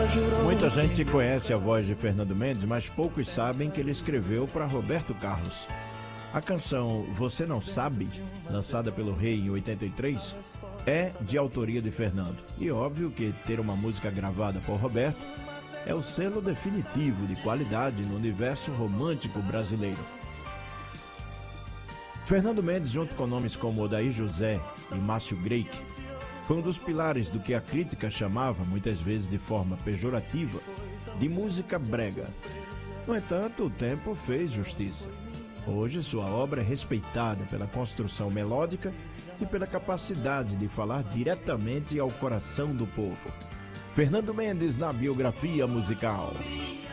Muita gente conhece a voz de Fernando Mendes, mas poucos sabem que ele escreveu para Roberto Carlos. A canção Você Não Sabe, lançada pelo Rei em 83, é de autoria de Fernando. E óbvio que ter uma música gravada por Roberto é o selo definitivo de qualidade no universo romântico brasileiro. Fernando Mendes, junto com nomes como Odair José e Márcio Greik, foi um dos pilares do que a crítica chamava, muitas vezes de forma pejorativa, de música brega. No entanto, o tempo fez justiça. Hoje, sua obra é respeitada pela construção melódica e pela capacidade de falar diretamente ao coração do povo. Fernando Mendes na biografia musical.